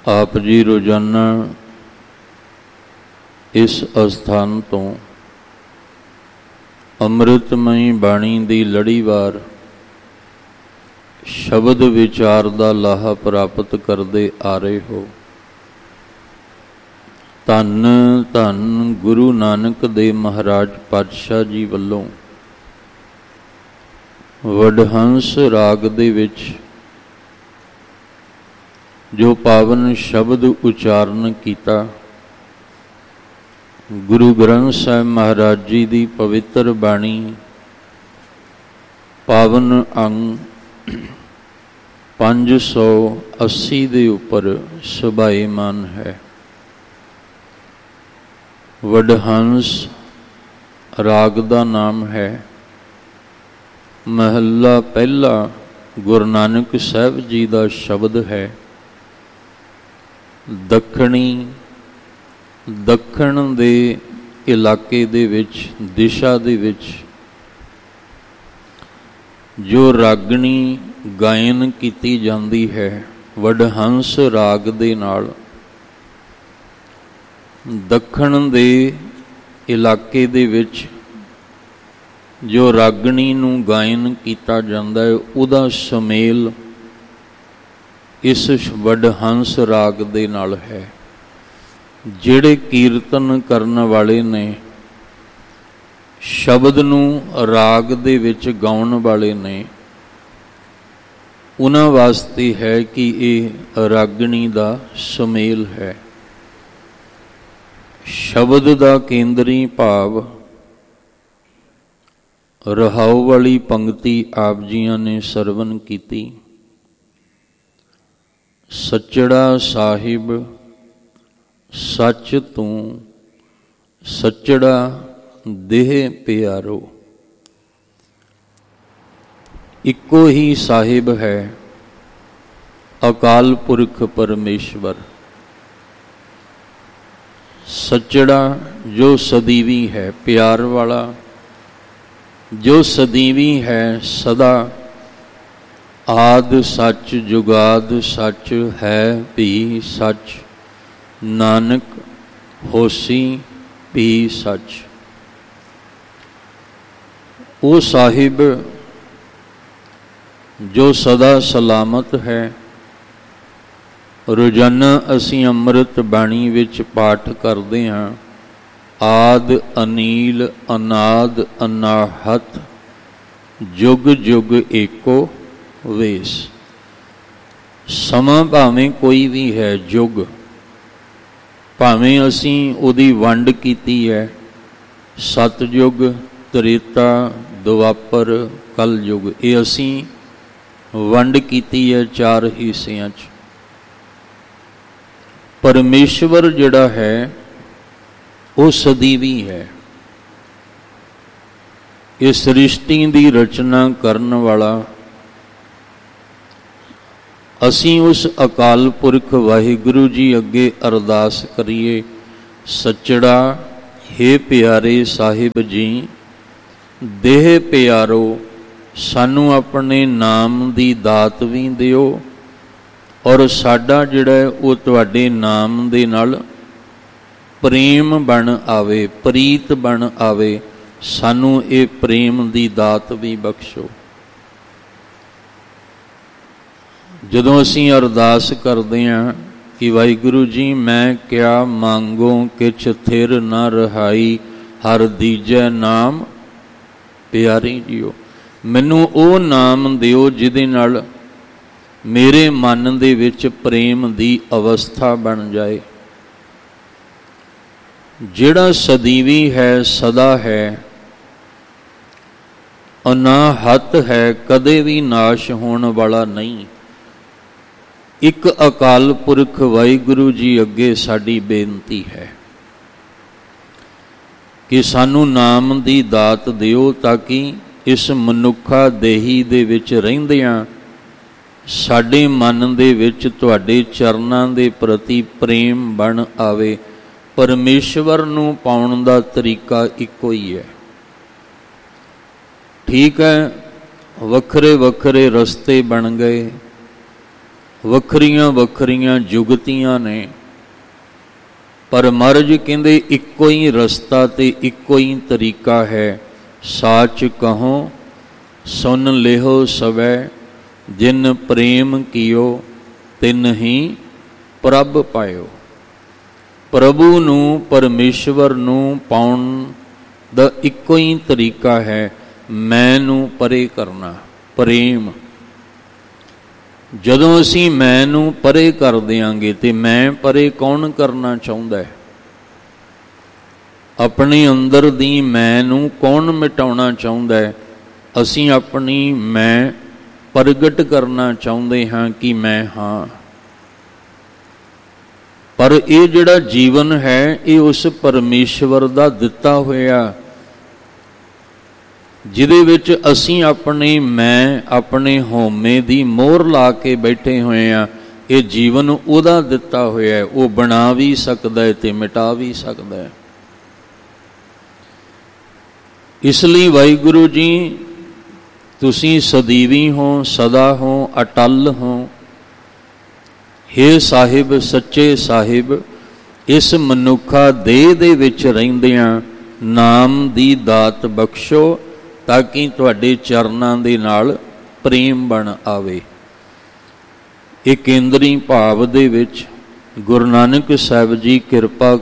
ਆਪ ਜੀ ਰੋਜ਼ਾਨਾ ਇਸ ਅਸਥਾਨ ਤੋਂ ਅੰਮ੍ਰਿਤਮਈ ਬਾਣੀ ਦੀ ਲੜੀਵਾਰ ਸ਼ਬਦ ਵਿਚਾਰ ਦਾ ਲਾਹਾ ਪ੍ਰਾਪਤ ਕਰਦੇ ਆ ਰਹੇ ਹੋ। ਧੰਨ ਧੰਨ ਗੁਰੂ ਨਾਨਕ ਦੇਵ ਮਹਾਰਾਜ ਪਾਤਸ਼ਾਹ ਜੀ ਵੱਲੋਂ ਵਡਹੰਸ ਰਾਗ ਦੇ ਵਿੱਚ ਜੋ ਪਾਵਨ ਸ਼ਬਦ ਉਚਾਰਨ ਕੀਤਾ, ਗੁਰੂ ਗ੍ਰੰਥ ਸਾਹਿਬ ਮਹਾਰਾਜ ਜੀ ਦੀ ਪਵਿੱਤਰ ਬਾਣੀ ਪਾਵਨ ਅੰਗ 580 ਦੇ ਉੱਪਰ ਸੁਭਾਏਮਾਨ ਹੈ। ਵਡਹੰਸ ਰਾਗ ਦਾ ਨਾਮ ਹੈ। ਮਹੱਲਾ ਪਹਿਲਾ ਗੁਰੂ ਨਾਨਕ ਸਾਹਿਬ ਜੀ ਦਾ ਸ਼ਬਦ ਹੈ। ਦੱਖਣ ਦੇ ਇਲਾਕੇ ਦੇ ਵਿੱਚ, ਦਿਸ਼ਾ ਦੇ ਵਿੱਚ ਜੋ ਰਾਗਣੀ ਗਾਇਨ ਕੀਤੀ ਜਾਂਦੀ ਹੈ ਵਡਹੰਸ ਰਾਗ ਦੇ ਨਾਲ, ਦੱਖਣ ਦੇ ਇਲਾਕੇ ਦੇ ਵਿੱਚ ਜੋ ਰਾਗਣੀ ਨੂੰ ਗਾਇਨ ਕੀਤਾ ਜਾਂਦਾ ਹੈ ਉਹਦਾ ਸੁਮੇਲ ਇਸ ਵਡਹੰਸ ਰਾਗ ਦੇ ਨਾਲ ਹੈ। ਜਿਹੜੇ ਕੀਰਤਨ ਕਰਨ ਵਾਲੇ ਨੇ, ਸ਼ਬਦ ਨੂੰ ਰਾਗ ਦੇ ਵਿੱਚ ਗਾਉਣ ਵਾਲੇ ਨੇ, ਉਹਨਾਂ ਵਾਸਤੇ ਹੈ ਕਿ ਇਹ ਰਾਗਣੀ ਦਾ ਸੁਮੇਲ ਹੈ। ਸ਼ਬਦ ਦਾ ਕੇਂਦਰੀ ਭਾਵ ਰਹਾਉ ਵਾਲੀ ਪੰਕਤੀ ਆਪ ਜੀਆਂ ਨੇ ਸਰਵਨ ਕੀਤੀ। ਸੱਚੜਾ ਸਾਹਿਬ ਸੱਚ ਤੂੰ, ਸੱਚੜਾ ਦੇਹ ਪਿਆਰੋ। ਇੱਕੋ ਹੀ ਸਾਹਿਬ ਹੈ, ਅਕਾਲ ਪੁਰਖ ਪਰਮੇਸ਼ਵਰ। ਸੱਚੜਾ ਜੋ ਸਦੀਵੀ ਹੈ, ਪਿਆਰ ਵਾਲਾ ਜੋ ਸਦੀਵੀ ਹੈ, ਸਦਾ ਆਦ ਸੱਚ ਜੁਗਾਦ ਸੱਚ ਹੈ ਵੀ ਸੱਚ, ਨਾਨਕ ਹੋਸੀ ਵੀ ਸੱਚ। ਉਹ ਸਾਹਿਬ ਜੋ ਸਦਾ ਸਲਾਮਤ ਹੈ। ਰੋਜ਼ਾਨਾ ਅਸੀਂ ਅੰਮ੍ਰਿਤ ਬਾਣੀ ਵਿੱਚ ਪਾਠ ਕਰਦੇ ਹਾਂ। ਆਦ ਅਨੀਲ ਅਨਾਦ ਅਨਾਹਤ ਜੁਗ ਜੁਗ ਏਕੋ ਵੇਸ। ਸਮਾਂ ਭਾਵੇਂ ਕੋਈ ਵੀ ਹੈ, ਯੁੱਗ ਭਾਵੇਂ ਅਸੀਂ ਉਹਦੀ ਵੰਡ ਕੀਤੀ ਹੈ, ਸਤਯੁਗ, ਤ੍ਰੇਤਾ, ਦੁਆਪਰ, ਕਲਯੁਗ, ਇਹ ਅਸੀਂ ਵੰਡ ਕੀਤੀ ਹੈ 4 ਹਿੱਸਿਆਂ 'ਚ। ਪਰਮੇਸ਼ਵਰ ਜਿਹੜਾ ਹੈ ਉਹ ਸਦੀਵੀ ਹੈ। ਇਹ ਸ੍ਰਿਸ਼ਟੀ ਦੀ ਰਚਨਾ ਕਰਨ ਵਾਲਾ। ਅਸੀਂ ਉਸ ਅਕਾਲ ਪੁਰਖ ਵਾਹਿਗੁਰੂ ਜੀ ਅੱਗੇ ਅਰਦਾਸ ਕਰੀਏ, ਸੱਚੜਾ ਹੇ ਪਿਆਰੇ ਸਾਹਿਬ ਜੀ, ਦੇਹ ਪਿਆਰੋ, ਸਾਨੂੰ ਆਪਣੇ ਨਾਮ ਦੀ ਦਾਤ ਵੀ ਦਿਓ ਔਰ ਸਾਡਾ ਜਿਹੜਾ ਉਹ ਤੁਹਾਡੇ ਨਾਮ ਦੇ ਨਾਲ ਪ੍ਰੇਮ ਬਣ ਆਵੇ, ਪ੍ਰੀਤ ਬਣ ਆਵੇ। ਸਾਨੂੰ ਇਹ ਪ੍ਰੇਮ ਦੀ ਦਾਤ ਵੀ ਬਖਸ਼ੋ। ਜਦੋਂ ਅਸੀਂ ਅਰਦਾਸ ਕਰਦੇ ਹਾਂ ਕਿ ਵਾਹਿਗੁਰੂ ਜੀ ਮੈਂ ਕਿਆ ਮੰਗੋ ਕਿਛ ਥਿਰ ਨਾ ਰਹਾਈ, ਹਰ ਦੀਜੈ ਨਾਮ ਪਿਆਰੀ ਜੀਓ। ਮੈਨੂੰ ਉਹ ਨਾਮ ਦਿਓ ਜਿਹਦੇ ਨਾਲ ਮੇਰੇ ਮਨ ਦੇ ਵਿੱਚ ਪ੍ਰੇਮ ਦੀ ਅਵਸਥਾ ਬਣ ਜਾਏ। ਜਿਹੜਾ ਸਦੀਵੀ ਹੈ, ਸਦਾ ਹੈ, ਅਨਾਹਤ ਹੈ, ਕਦੇ ਵੀ ਨਾਸ਼ ਹੋਣ ਵਾਲਾ ਨਹੀਂ। ਇੱਕ ਅਕਾਲ ਪੁਰਖ ਵਾਹਿਗੁਰੂ ਜੀ ਅੱਗੇ ਸਾਡੀ ਬੇਨਤੀ ਹੈ ਕਿ ਸਾਨੂੰ ਨਾਮ ਦੀ ਦਾਤ ਦਿਓ ਤਾਂ ਕਿ ਇਸ ਮਨੁੱਖਾ ਦੇਹੀ ਦੇ ਵਿੱਚ ਰਹਿੰਦਿਆਂ ਸਾਡੇ ਮਨ ਦੇ ਵਿੱਚ ਤੁਹਾਡੇ ਚਰਨਾਂ ਦੇ ਪ੍ਰਤੀ ਪ੍ਰੇਮ ਬਣ ਆਵੇ। ਪਰਮੇਸ਼ਵਰ ਨੂੰ ਪਾਉਣ ਦਾ ਤਰੀਕਾ ਇੱਕੋ ਹੀ ਹੈ। ਠੀਕ ਹੈ, ਵੱਖਰੇ ਵੱਖਰੇ ਰਸਤੇ ਬਣ ਗਏ, ਵੱਖਰੀਆਂ ਵੱਖਰੀਆਂ ਜੁਗਤੀਆਂ ਨੇ, ਪਰ ਮਹਾਰਾਜ ਕਹਿੰਦੇ ਇੱਕੋ ਹੀ ਰਸਤਾ ਤੇ ਇੱਕੋ ਹੀ ਤਰੀਕਾ ਹੈ। ਸਾਚ ਕਹੋ ਸੁਨ ਲਿਹੋ ਸਵੈ, ਜਿਨ ਪ੍ਰੇਮ ਕੀਓ ਤਿਨ ਹੀ ਪ੍ਰਭ ਪਾਇਓ। ਪ੍ਰਭੂ ਨੂੰ, ਪਰਮੇਸ਼ਵਰ ਨੂੰ ਪਾਉਣ ਦਾ ਇੱਕੋ ਹੀ ਤਰੀਕਾ ਹੈ, ਮੈਂ ਨੂੰ ਪਰੇ ਕਰਨਾ, ਪ੍ਰੇਮ। ਜਦੋਂ ਅਸੀਂ ਮੈਂ ਨੂੰ ਪਰੇ ਕਰ ਦਿਆਂਗੇ ਤੇ ਮੈਂ ਪਰੇ ਕੌਣ ਕਰਨਾ ਚਾਹੁੰਦਾ ਹੈ? ਆਪਣੇ ਅੰਦਰ ਦੀ ਮੈਂ ਨੂੰ ਕੌਣ ਮਿਟਾਉਣਾ ਚਾਹੁੰਦਾ ਹੈ? ਅਸੀਂ ਆਪਣੀ ਮੈਂ ਪ੍ਰਗਟ ਕਰਨਾ ਚਾਹੁੰਦੇ ਹਾਂ ਕਿ ਮੈਂ ਹਾਂ। ਪਰ ਇਹ ਜਿਹੜਾ ਜੀਵਨ ਹੈ ਇਹ ਉਸ ਪਰਮੇਸ਼ਵਰ ਦਾ ਦਿੱਤਾ ਹੋਇਆ, ਜਿਹਦੇ ਵਿੱਚ ਅਸੀਂ ਆਪਣੀ ਮੈਂ, ਆਪਣੇ ਹਉਮੈ ਦੀ ਮੋਹਰ ਲਾ ਕੇ ਬੈਠੇ ਹੋਏ ਹਾਂ। ਇਹ ਜੀਵਨ ਉਹਦਾ ਦਿੱਤਾ ਹੋਇਆ ਹੈ, ਉਹ ਬਣਾ ਵੀ ਸਕਦਾ ਹੈ ਤੇ ਮਿਟਾ ਵੀ ਸਕਦਾ ਹੈ। ਇਸ ਲਈ ਵਾਹਿਗੁਰੂ ਜੀ, ਤੁਸੀਂ ਸਦੀਵੀ ਹੋ, ਸਦਾ ਹੋ, ਅਟਲ ਹੋ। ਹੇ ਸਾਹਿਬ, ਸੱਚੇ ਸਾਹਿਬ, ਇਸ ਮਨੁੱਖਾ ਦੇਹ ਦੇ ਵਿੱਚ ਰਹਿੰਦਿਆਂ ਨਾਮ ਦੀ ਦਾਤ ਬਖਸ਼ੋ, ਤਾਂ ਕਿ ਤੁਹਾਡੇ ਚਰਨਾਂ ਦੇ ਨਾਲ ਪ੍ਰੇਮ ਬਣ ਆਵੇ। ਇਹ ਕੇਂਦਰੀ ਭਾਵ ਦੇ ਵਿੱਚ ਗੁਰੂ ਨਾਨਕ ਸਾਹਿਬ ਜੀ ਕਿਰਪਾ